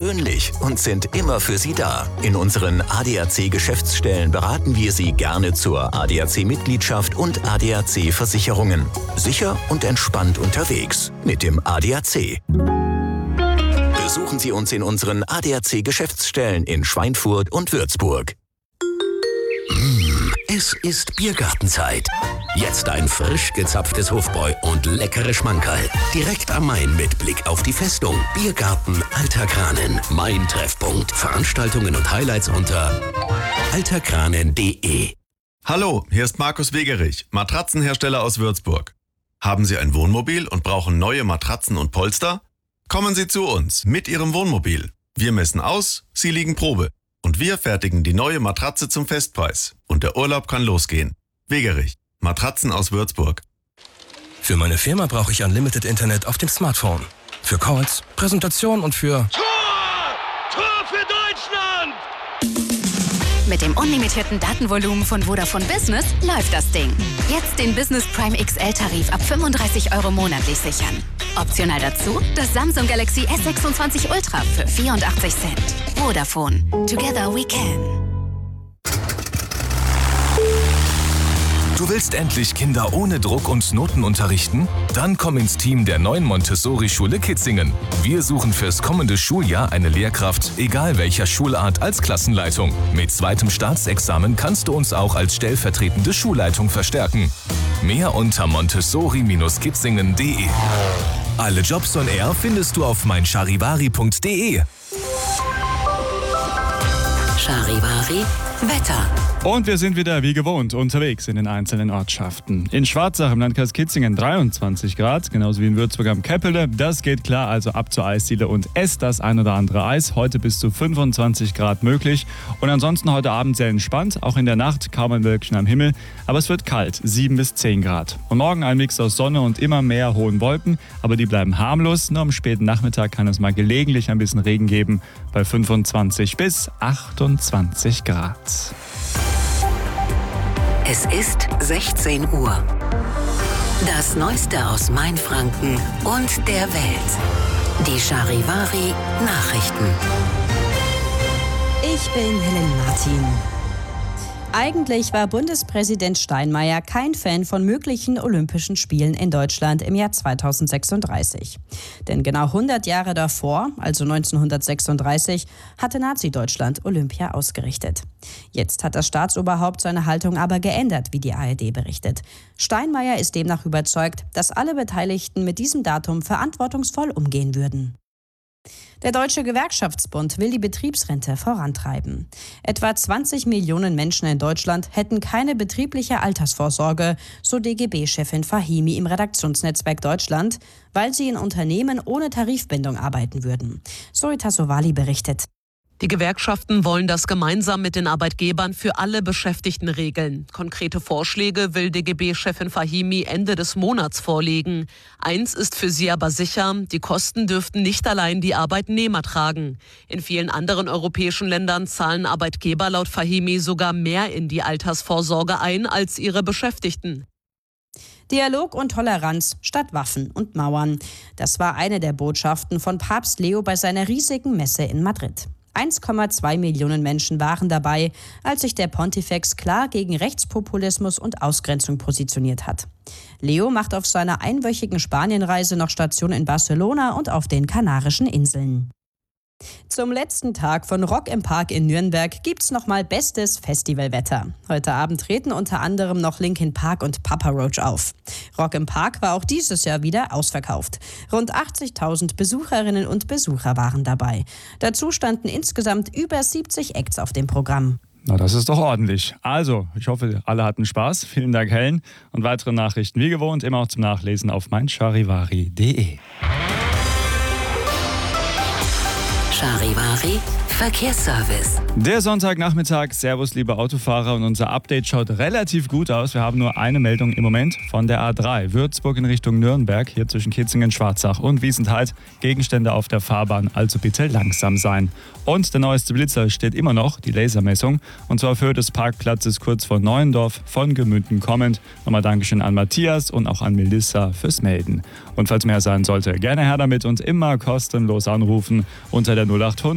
persönlich und sind immer für Sie da. In unseren ADAC-Geschäftsstellen beraten wir Sie gerne zur ADAC-Mitgliedschaft und ADAC-Versicherungen. Sicher und entspannt unterwegs mit dem ADAC. Besuchen Sie uns in unseren ADAC-Geschäftsstellen in Schweinfurt und Würzburg. Es ist Biergartenzeit. Jetzt ein frisch gezapftes Hofbräu und leckere Schmankerl. Direkt am Main mit Blick auf die Festung. Biergarten Alter Kranen. Mein Treffpunkt. Veranstaltungen und Highlights unter alterkranen.de. Hallo, hier ist Markus Wegerich, Matratzenhersteller aus Würzburg. Haben Sie ein Wohnmobil und brauchen neue Matratzen und Polster? Kommen Sie zu uns mit Ihrem Wohnmobil. Wir messen aus, Sie liegen Probe. Und wir fertigen die neue Matratze zum Festpreis. Und der Urlaub kann losgehen. Wegerich, Matratzen aus Würzburg. Für meine Firma brauche ich Unlimited Internet auf dem Smartphone. Für Calls, Präsentation und für... Tor für Deutschland! Mit dem unlimitierten Datenvolumen von Vodafone Business läuft das Ding. Jetzt den Business Prime XL-Tarif ab 35 € monatlich sichern. Optional dazu das Samsung Galaxy S26 Ultra für 84 Cent. Vodafone. Together we can. Du willst endlich Kinder ohne Druck und Noten unterrichten? Dann komm ins Team der neuen Montessori-Schule Kitzingen. Wir suchen fürs kommende Schuljahr eine Lehrkraft, egal welcher Schulart, als Klassenleitung. Mit zweitem Staatsexamen kannst du uns auch als stellvertretende Schulleitung verstärken. Mehr unter montessori-kitzingen.de. Alle Jobs on Air findest du auf meincharivari.de. Charivari Wetter. Und wir sind wieder wie gewohnt unterwegs in den einzelnen Ortschaften. In Schwarzach im Landkreis Kitzingen 23 Grad, genauso wie in Würzburg am Käppele. Das geht klar, also ab zur Eisdiele und esst das ein oder andere Eis. Heute bis zu 25 Grad möglich. Und ansonsten heute Abend sehr entspannt, auch in der Nacht kaum ein Wölkchen am Himmel. Aber es wird kalt, 7 bis 10 Grad. Und morgen ein Mix aus Sonne und immer mehr hohen Wolken, aber die bleiben harmlos. Nur am späten Nachmittag kann es mal gelegentlich ein bisschen Regen geben, bei 25 bis 28 Grad. Es ist 16 Uhr. Das Neueste aus Mainfranken und der Welt. Die Charivari Nachrichten. Ich bin Helen Martin. Eigentlich war Bundespräsident Steinmeier kein Fan von möglichen Olympischen Spielen in Deutschland im Jahr 2036. Denn genau 100 Jahre davor, also 1936, hatte Nazi-Deutschland Olympia ausgerichtet. Jetzt hat das Staatsoberhaupt seine Haltung aber geändert, wie die ARD berichtet. Steinmeier ist demnach überzeugt, dass alle Beteiligten mit diesem Datum verantwortungsvoll umgehen würden. Der Deutsche Gewerkschaftsbund will die Betriebsrente vorantreiben. Etwa 20 Millionen Menschen in Deutschland hätten keine betriebliche Altersvorsorge, so DGB-Chefin Fahimi im Redaktionsnetzwerk Deutschland, weil sie in Unternehmen ohne Tarifbindung arbeiten würden. Zoe Tassovali berichtet. Die Gewerkschaften wollen das gemeinsam mit den Arbeitgebern für alle Beschäftigten regeln. Konkrete Vorschläge will DGB-Chefin Fahimi Ende des Monats vorlegen. Eins ist für sie aber sicher, die Kosten dürften nicht allein die Arbeitnehmer tragen. In vielen anderen europäischen Ländern zahlen Arbeitgeber laut Fahimi sogar mehr in die Altersvorsorge ein als ihre Beschäftigten. Dialog und Toleranz statt Waffen und Mauern. Das war eine der Botschaften von Papst Leo bei seiner riesigen Messe in Madrid. 1,2 Millionen Menschen waren dabei, als sich der Pontifex klar gegen Rechtspopulismus und Ausgrenzung positioniert hat. Leo macht auf seiner einwöchigen Spanienreise noch Station in Barcelona und auf den Kanarischen Inseln. Zum letzten Tag von Rock im Park in Nürnberg gibt's nochmal bestes Festivalwetter. Heute Abend treten unter anderem noch Linkin Park und Papa Roach auf. Rock im Park war auch dieses Jahr wieder ausverkauft. Rund 80.000 Besucherinnen und Besucher waren dabei. Dazu standen insgesamt über 70 Acts auf dem Programm. Na, das ist doch ordentlich. Also, ich hoffe, alle hatten Spaß. Vielen Dank, Helen. Und weitere Nachrichten wie gewohnt immer auch zum Nachlesen auf meincharivari.de. Charivari Verkehrsservice. Der Sonntagnachmittag. Servus, liebe Autofahrer. Und unser Update schaut relativ gut aus. Wir haben nur eine Meldung im Moment von der A3. Würzburg in Richtung Nürnberg, hier zwischen Kitzingen, Schwarzach und Wiesenthal. Gegenstände auf der Fahrbahn, also bitte langsam sein. Und der neueste Blitzer steht immer noch, die Lasermessung. Und zwar auf Höhe des Parkplatzes kurz vor Neuendorf von Gemünden kommend. Nochmal Dankeschön an Matthias und auch an Melissa fürs Melden. Und falls mehr sein sollte, gerne her damit und immer kostenlos anrufen unter der 0800